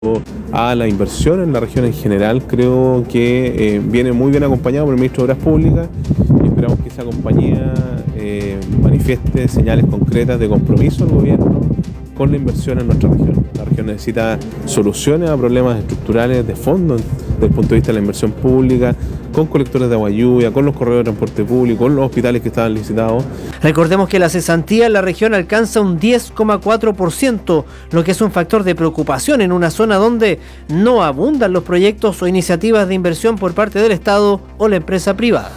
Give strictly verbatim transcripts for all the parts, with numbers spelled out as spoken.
a la inversión en la región en general, creo que eh, viene muy bien acompañado por el ministro de Obras Públicas y esperamos que esa compañía eh, manifieste señales concretas de compromiso del gobierno con la inversión en nuestra región. La región necesita soluciones a problemas estructurales de fondo desde el punto de vista de la inversión pública, con colectores de agua lluvia, con los corredores de transporte público, con los hospitales que estaban licitados. Recordemos que la cesantía en la región alcanza un diez coma cuatro por ciento, lo que es un factor de preocupación en una zona donde no abundan los proyectos o iniciativas de inversión por parte del Estado o la empresa privada.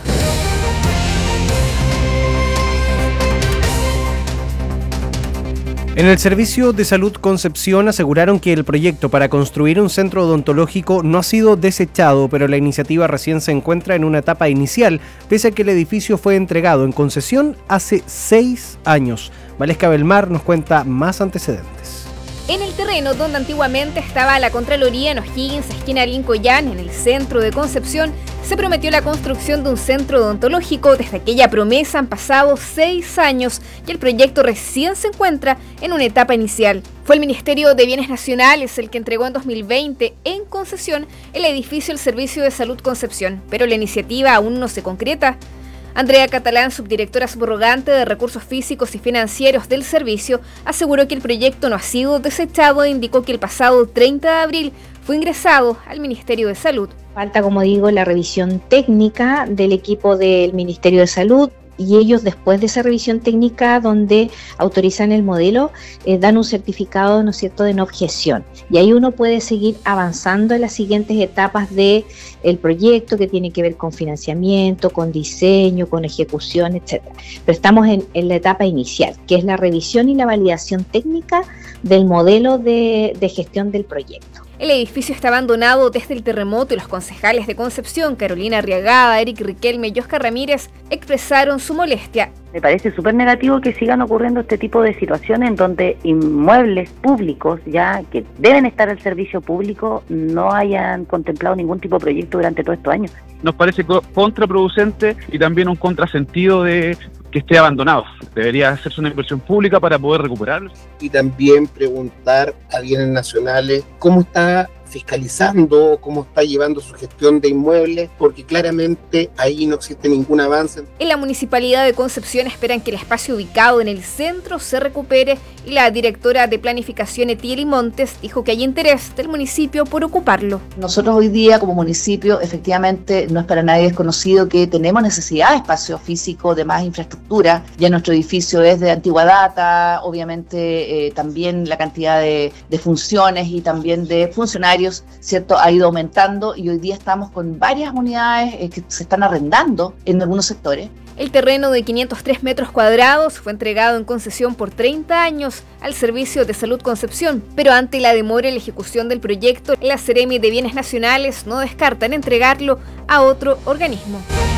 En el Servicio de Salud Concepción aseguraron que el proyecto para construir un centro odontológico no ha sido desechado, pero la iniciativa recién se encuentra en una etapa inicial, pese a que el edificio fue entregado en concesión hace seis años. Valesca Belmar nos cuenta más antecedentes. En el terreno donde antiguamente estaba la Contraloría en O'Higgins, esquina Lincoln, en el centro de Concepción, se prometió la construcción de un centro odontológico. Desde aquella promesa han pasado seis años y el proyecto recién se encuentra en una etapa inicial. Fue el Ministerio de Bienes Nacionales el que entregó en dos mil veinte en concesión el edificio del Servicio de Salud Concepción, pero la iniciativa aún no se concreta. Andrea Catalán, subdirectora subrogante de Recursos Físicos y Financieros del servicio, aseguró que el proyecto no ha sido desechado e indicó que el pasado treinta de abril fue ingresado al Ministerio de Salud. Falta, como digo, la revisión técnica del equipo del Ministerio de Salud y ellos, después de esa revisión técnica donde autorizan el modelo, eh, dan un certificado, ¿no es cierto?, de no objeción. Y ahí uno puede seguir avanzando en las siguientes etapas del proyecto, que tiene que ver con financiamiento, con diseño, con ejecución, etcétera. Pero estamos en, en la etapa inicial, que es la revisión y la validación técnica del modelo de, de gestión del proyecto. El edificio está abandonado desde el terremoto y los concejales de Concepción, Carolina Arriagada, Eric Riquelme y Oscar Ramírez, expresaron su molestia. Me parece súper negativo que sigan ocurriendo este tipo de situaciones en donde inmuebles públicos, ya que deben estar al servicio público, no hayan contemplado ningún tipo de proyecto durante todos estos años. Nos parece contraproducente y también un contrasentido de que esté abandonado. Debería hacerse una inversión pública para poder recuperarlo. Y también preguntar a bienes nacionales cómo está fiscalizando, cómo está llevando su gestión de inmuebles, porque claramente ahí no existe ningún avance. En la Municipalidad de Concepción esperan que el espacio ubicado en el centro se recupere y la directora de Planificación, Etieli Montes, dijo que hay interés del municipio por ocuparlo. Nosotros hoy día como municipio, efectivamente, no es para nadie desconocido que tenemos necesidad de espacio físico, de más infraestructura. Ya nuestro edificio es de antigua data, obviamente eh, también la cantidad de, de funciones y también de funcionarios, ¿cierto?, ha ido aumentando y hoy día estamos con varias unidades eh, que se están arrendando en algunos sectores. El terreno de quinientos tres metros cuadrados fue entregado en concesión por treinta años al Servicio de Salud Concepción, pero ante la demora en la ejecución del proyecto, la Seremi de Bienes Nacionales no descartan entregarlo a otro organismo.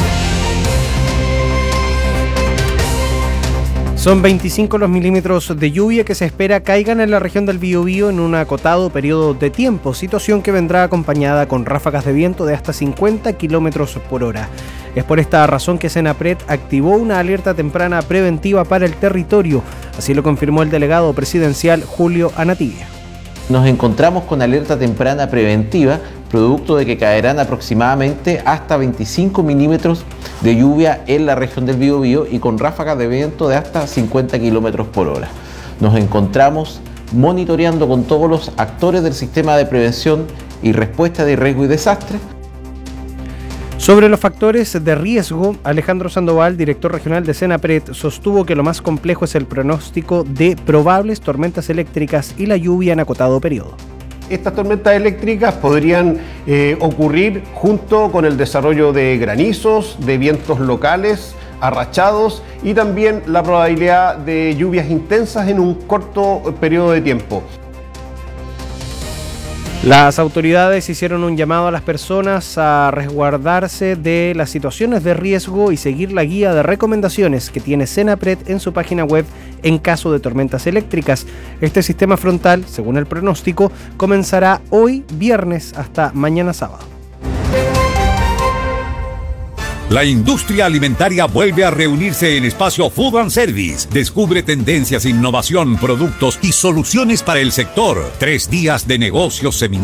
Son veinticinco los milímetros de lluvia que se espera caigan en la región del Biobío en un acotado periodo de tiempo, situación que vendrá acompañada con ráfagas de viento de hasta cincuenta kilómetros por hora. Es por esta razón que Senapred activó una alerta temprana preventiva para el territorio, así lo confirmó el delegado presidencial Julio Anatibia. Nos encontramos con alerta temprana preventiva, producto de que caerán aproximadamente hasta veinticinco milímetros de lluvia en la región del Biobío y con ráfagas de viento de hasta cincuenta kilómetros por hora. Nos encontramos monitoreando con todos los actores del sistema de prevención y respuesta de riesgo y desastre. Sobre los factores de riesgo, Alejandro Sandoval, director regional de Senapred, sostuvo que lo más complejo es el pronóstico de probables tormentas eléctricas y la lluvia en acotado periodo. Estas tormentas eléctricas podrían eh, ocurrir junto con el desarrollo de granizos, de vientos locales, arrachados y también la probabilidad de lluvias intensas en un corto periodo de tiempo. Las autoridades hicieron un llamado a las personas a resguardarse de las situaciones de riesgo y seguir la guía de recomendaciones que tiene Senapred en su página web en caso de tormentas eléctricas. Este sistema frontal, según el pronóstico, comenzará hoy viernes hasta mañana sábado. La industria alimentaria vuelve a reunirse en Espacio Food and Service. Descubre tendencias, innovación, productos y soluciones para el sector. Tres días de negocios, seminarios